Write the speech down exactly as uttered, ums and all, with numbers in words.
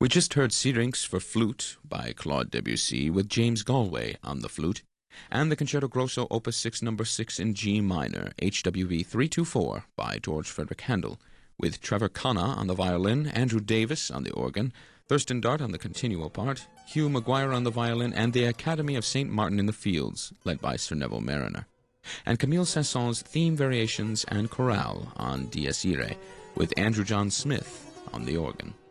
We just heard Syrinx for Flute by Claude Debussy with James Galway on the flute, and the Concerto Grosso Opus six number six in G minor, H W V three twenty-four by George Frederick Handel, with Trevor Connor on the violin, Andrew Davis on the organ, Thurston Dart on the continuo part, Hugh Maguire on the violin, and the Academy of Saint Martin in the Fields, led by Sir Neville Mariner, and Camille Saint-Saëns' theme variations and chorale on Dies Irae, with Andrew John Smith on the organ.